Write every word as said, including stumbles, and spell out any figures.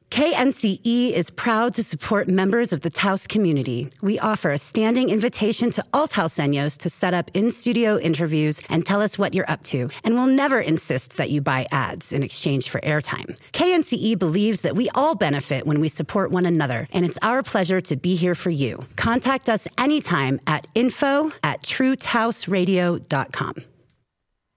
K N C E is proud to support members of the Taos community. We offer a standing invitation to all Taoseños to set up in-studio interviews and tell us what you're up to, and we'll never insist that you buy ads in exchange for airtime. K N C E believes that we all benefit when we support one another, and it's our pleasure to be here for you. Contact us anytime at info at true taos radio dot com.